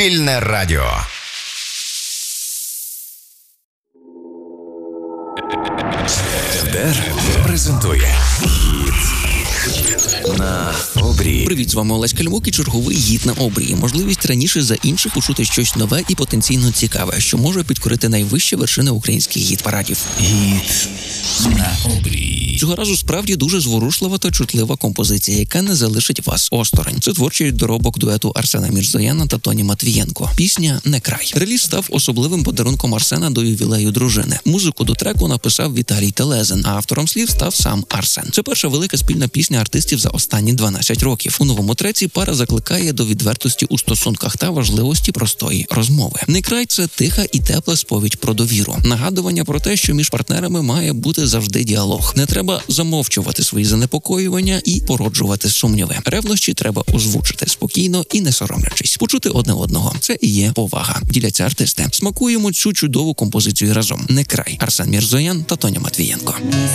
Вільне радіо. РДР презентує «Гід на обрії». Привіт, з вами Олесь Кальмук і черговий «Гід на обрії». Можливість раніше за інших почути щось нове і потенційно цікаве, що може підкорити найвищі вершини українських гід-парадів. «Гід на обрії». Цього разу справді дуже зворушлива та чутлива композиція, яка не залишить вас осторонь. Це творчий доробок дуету Арсена Мірзояна та Тоні Матвієнко. Пісня «Не край». Реліз став особливим подарунком Арсена до ювілею дружини. Музику до треку написав Віталій Телезин, а автором слів став сам Арсен. Це перша велика спільна пісня артистів за останні 12 років. У новому треці пара закликає до відвертості у стосунках та важливості простої розмови. «Не край» – це тиха і тепла сповідь про довіру. Нагадування про те, що між партнерами має бути завжди діалог. Не треба замовчувати свої занепокоювання і породжувати сумніви. Ревнощі треба озвучити спокійно і не соромлячись. Почути одне одного. Це і є повага. Діляться артисти. Смакуємо цю чудову композицію разом. «Не край». Арсен Мірзоян та Тоня Матвієнко.